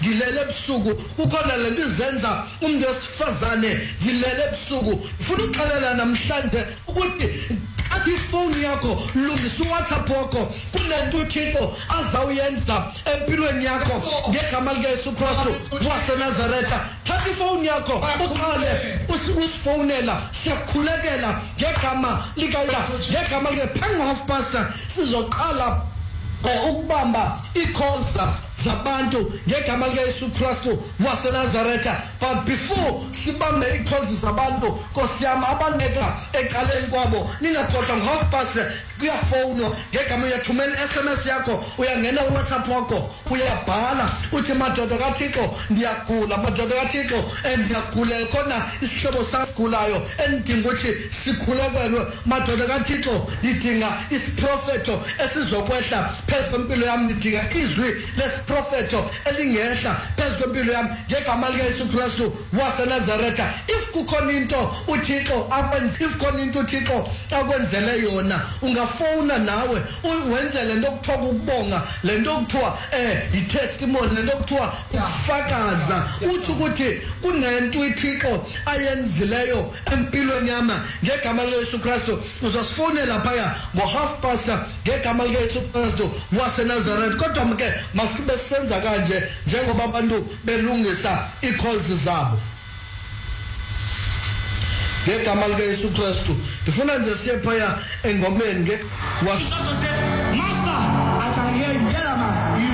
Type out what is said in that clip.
ngilele ebusuku kukhona lento izenza umuntu wesifazane ngilele ebusuku ufuna ukuxelela namhlanje ukuthi athi phone yakho lungisa WhatsApp wakho kunento uThixo azawuyenza empilweni yakho ngegama likaYesu Kristu waseNazaretha thatha ifone yakho uqale usifonela siyakhulekela ngegama likaYesu ngegama likaPhanga of Pastor sizoqala ukubamba i-calls zabantu ngegama likaYesu Kristu waseNazaretha but before sibambe i-calls zabantu Nkosi yami abaneka eqaleni kwabo ningakhohlwa ngo-half-past kuyafona ngegama uyathumela SMS yakho uyangena WhatsApp wakho uyabhala uthi madoda kaThixo ndiyagula madoda kaThixo ndiyagula khona isihlobo sasigulayo endinga ukuthi sikhulekelwe madoda kaThixo ndidinga isiprofeto esizokwehla phezu kwempilo yami ndidinga izwi lesiprofeto elingehla phezu kwempilo yami ngegama likaYesu Kristu waseNazaretha if kukhona into uThixo akwenzele yona ungafona nawe uwenzele into okuthiwa ukubonga lento okuthiwa i-testimony lento okuthiwa ukufakaza uthi ukuthi kunento uThixo ayenzileyo empilweni yami ngegama likaYesu Kristu uzosifonela phaya ngo-half-past ngegama likaYesu Kristu waseNazaretha kodwa ke masibe senza kanje njengoba abantu belungisa i-calls zabo ngegama likaYesu Kristu ndifuna nje siye phaya engomeni